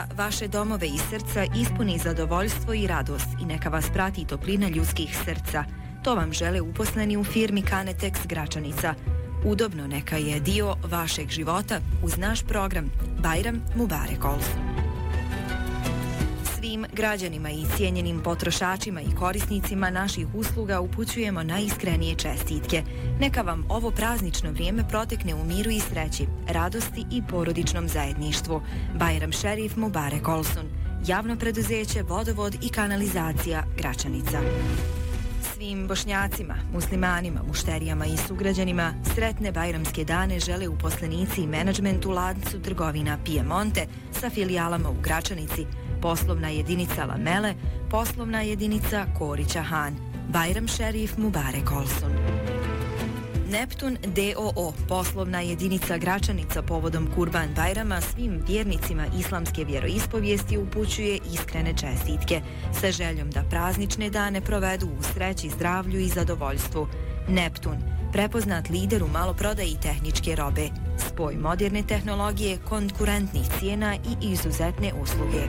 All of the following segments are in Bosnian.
vaše domove i srca ispuni zadovoljstvo i radost i neka vas prati toplina ljudskih srca. To vam žele uposleni u firmi Kanetex Gračanica. Udobno neka je dio vašeg života uz naš program Bajram Mubarek Olsun. Svim građanima i cijenjenim potrošačima i korisnicima naših usluga upućujemo najiskrenije čestitke. Neka vam ovo praznično vrijeme protekne u miru i sreći, radosti i porodičnom zajedništvu. Bajram Šerif Mubarek Olsun, javno preduzeće Vodovod i kanalizacija Gračanica. Svim Bošnjacima, muslimanima, mušterijama i sugrađanima sretne bajramske dane žele uposlenici i menadžment u lancu trgovina Piemonte sa filijalama u Gračanici, poslovna jedinica Lamele, poslovna jedinica Korića Han. Bajram Šerif Mubarek Olsun. Neptun D.O.O. poslovna jedinica Gračanica povodom Kurban Bajrama svim vjernicima islamske vjeroispovijesti upućuje iskrene čestitke sa željom da praznične dane provedu u sreći, zdravlju i zadovoljstvu. Neptun, prepoznat lider u maloprodaji tehničke robe, spoj moderne tehnologije, konkurentnih cijena i izuzetne usluge.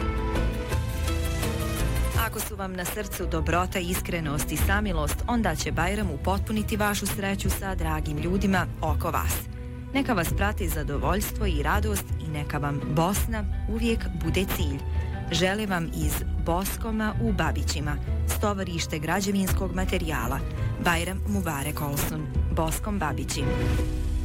Ako su vam na srcu dobrota, iskrenost i samilost, onda će Bajram upotpuniti vašu sreću sa dragim ljudima oko vas. Neka vas prati zadovoljstvo i radost i neka vam Bosna uvijek bude cilj. Žele vam iz Boskoma u Babićima, stovarište građevinskog materijala. Bajram Mubarek Olsun, Boskom Babići.